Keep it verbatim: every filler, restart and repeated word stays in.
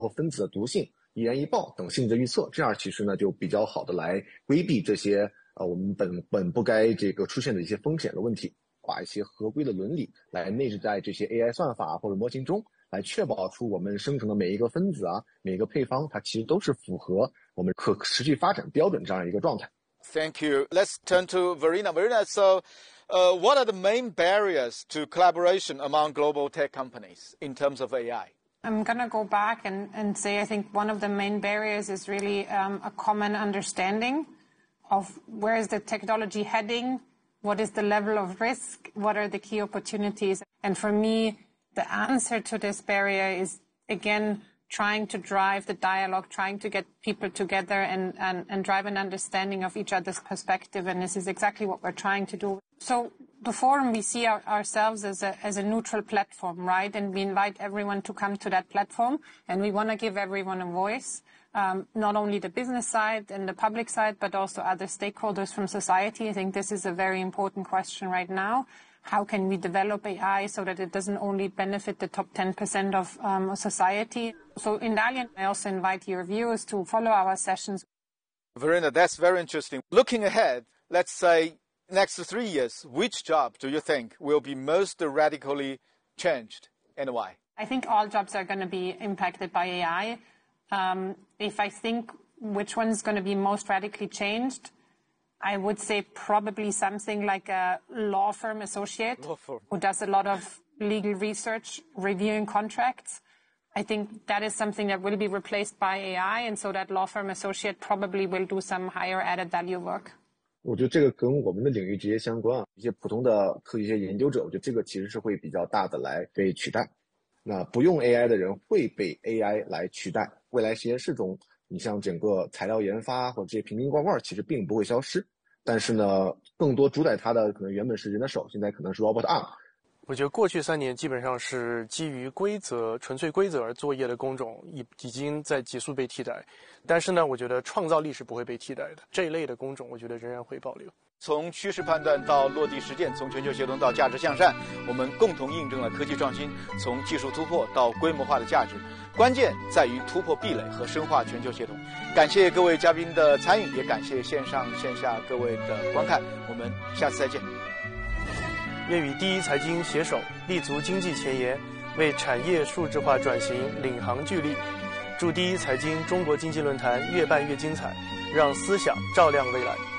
括分子的读性、易燃易爆等性质预测，这样其实呢就比较好的来规避这些呃我们本本不该这个出现的一些风险的问题，把一些合规的伦理来内置在这些 A I 算法或者模型中，来确保出我们生成的每一个分子啊、每一个配方，它其实都是符合我们可持续发展标准这样一个状态。 Thank you. Let's turn to Verena. Verena, so uh, what are the main barriers to collaboration among global tech companies in terms of A I? I'm going to go back and, and say I think one of the main barriers is really um, a common understanding of where is the technology heading, what is the level of risk, what are the key opportunities. And for me, the answer to this barrier is, again, trying to drive the dialogue, trying to get people together and, and, and drive an understanding of each other's perspective. And this is exactly what we're trying to do. So the forum, we see our, ourselves as a, as a neutral platform, right? And we invite everyone to come to that platform. And we want to give everyone a voice, um, not only the business side and the public side, but also other stakeholders from society. I think this is a very important question right now. How can we develop A I so that it doesn't only benefit the top ten percent of um, society? So in Dalian, I also invite your viewers to follow our sessions. Verena, that's very interesting. Looking ahead, let's say next three years, which job do you think will be most radically changed and why? I think all jobs are going to be impacted by A I. Um, if I think which one is going to be most radically changed, I would say probably something like a law firm associate law firm. who does a lot of legal research, reviewing contracts. I think that is something that will be replaced by A I, and so that law firm associate probably will do some higher added value work. 我觉得这个跟我们的领域直接相关啊，一些普通的科学研究者，我觉得这个其实是会比较大的来被取代。那不用 A I 的人会被 A I 来取代。未来实验室中，你像整个材料研发或者这些瓶瓶罐罐，其实并不会消失。但是呢，更多主宰它的可能原本是人的手，现在可能是 robot arm。 我觉得过去三年基本上是基于规则、纯粹规则而作业的工种已已经在急速被替代，但是呢，我觉得创造力是不会被替代的。这一类的工种，我觉得仍然会保留。 从趋势判断到落地实践，从全球协同到价值向善，我们共同印证了科技创新从技术突破到规模化的价值，关键在于突破壁垒和深化全球协同。感谢各位嘉宾的参与，也感谢线上线下各位的观看，我们下次再见。 愿与第一财经携手，立足经济前沿，为产业数字化转型领航聚力。祝第一财经中国经济论坛越办越精彩，让思想照亮未来。